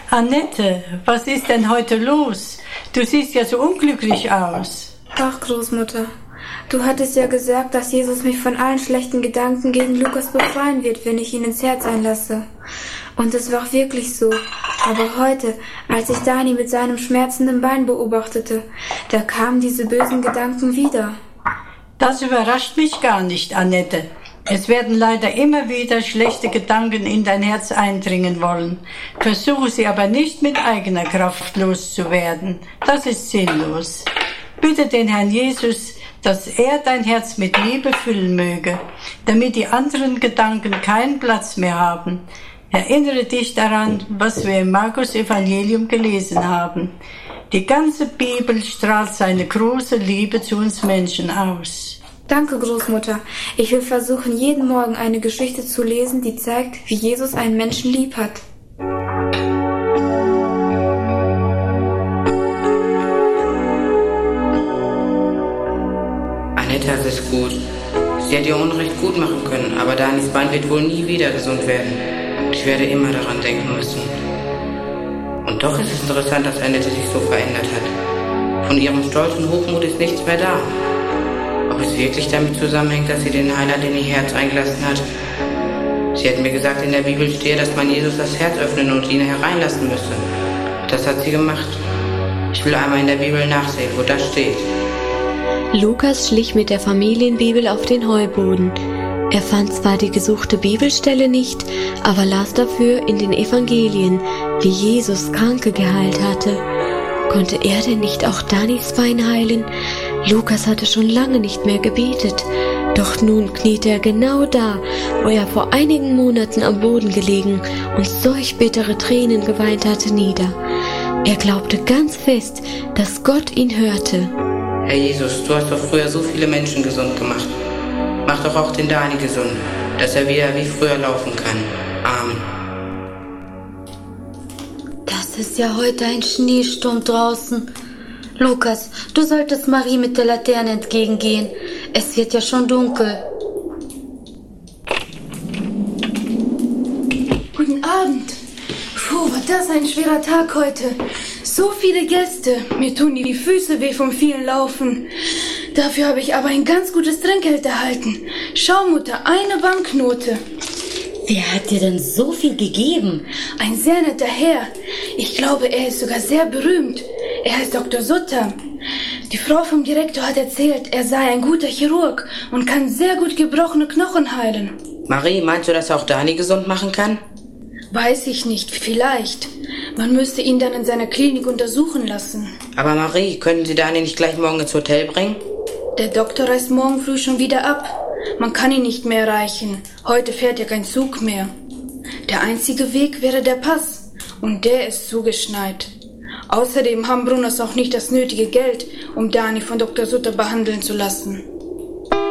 Annette, was ist denn heute los? Du siehst ja so unglücklich aus. Ach, Großmutter, du hattest ja gesagt, dass Jesus mich von allen schlechten Gedanken gegen Lukas befreien wird, wenn ich ihn ins Herz einlasse. Und es war auch wirklich so. Aber heute, als ich Dani mit seinem schmerzenden Bein beobachtete, da kamen diese bösen Gedanken wieder. Das überrascht mich gar nicht, Annette. Es werden leider immer wieder schlechte Gedanken in dein Herz eindringen wollen. Versuche sie aber nicht mit eigener Kraft loszuwerden. Das ist sinnlos. Bitte den Herrn Jesus, dass er dein Herz mit Liebe füllen möge, damit die anderen Gedanken keinen Platz mehr haben. Erinnere dich daran, was wir im Markus-Evangelium gelesen haben. Die ganze Bibel strahlt seine große Liebe zu uns Menschen aus. Danke, Großmutter. Ich will versuchen, jeden Morgen eine Geschichte zu lesen, die zeigt, wie Jesus einen Menschen lieb hat. Annette, das ist gut. Sie hat ihr Unrecht gut machen können, aber Danis Bein wird wohl nie wieder gesund werden. Ich werde immer daran denken müssen. Und doch ist es interessant, dass Annette sich so verändert hat. Von ihrem Stolz und Hochmut ist nichts mehr da. Ob es wirklich damit zusammenhängt, dass sie den Heiland in ihr Herz eingelassen hat? Sie hat mir gesagt, in der Bibel stehe, dass man Jesus das Herz öffnen und ihn hereinlassen müsse. Das hat sie gemacht. Ich will einmal in der Bibel nachsehen, wo das steht. Lukas schlich mit der Familienbibel auf den Heuboden. Er fand zwar die gesuchte Bibelstelle nicht, aber las dafür in den Evangelien, wie Jesus Kranke geheilt hatte. Konnte er denn nicht auch Danis Bein heilen? Lukas hatte schon lange nicht mehr gebetet, doch nun kniete er genau da, wo er vor einigen Monaten am Boden gelegen und solch bittere Tränen geweint hatte, nieder. Er glaubte ganz fest, dass Gott ihn hörte. Herr Jesus, du hast doch früher so viele Menschen gesund gemacht. Mach doch auch den Dani gesund, dass er wieder wie früher laufen kann. Amen. Das ist ja heute ein Schneesturm draußen. Lukas, du solltest Marie mit der Laterne entgegengehen. Es wird ja schon dunkel. Guten Abend. Puh, war das ein schwerer Tag heute. So viele Gäste. Mir tun die Füße weh vom vielen Laufen. Dafür habe ich aber ein ganz gutes Trinkgeld erhalten. Schau, Mutter, eine Banknote. Wer hat dir denn so viel gegeben? Ein sehr netter Herr. Ich glaube, er ist sogar sehr berühmt. Er heißt Dr. Sutter. Die Frau vom Direktor hat erzählt, er sei ein guter Chirurg und kann sehr gut gebrochene Knochen heilen. Marie, meinst du, dass er auch Dani gesund machen kann? Weiß ich nicht, vielleicht. Man müsste ihn dann in seiner Klinik untersuchen lassen. Aber Marie, können Sie Dani nicht gleich morgen ins Hotel bringen? Der Doktor reist morgen früh schon wieder ab. Man kann ihn nicht mehr erreichen. Heute fährt ja kein Zug mehr. Der einzige Weg wäre der Pass. Und der ist zugeschneit. Außerdem haben Brunners auch nicht das nötige Geld, um Dani von Dr. Sutter behandeln zu lassen.